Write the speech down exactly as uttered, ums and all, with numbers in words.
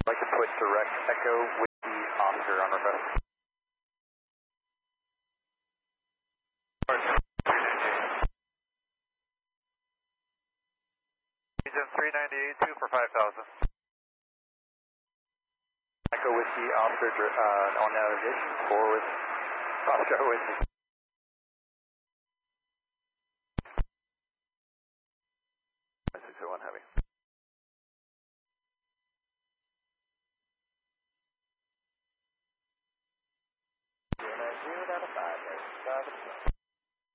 I'd like to put direct Echo Whiskey Oscar on request. Region three ninety-eight, two for five thousand. Echo Whiskey Oscar uh, on navigation, four with Oscar Whiskey. six oh one Heavy. zero nine zero down to five, right?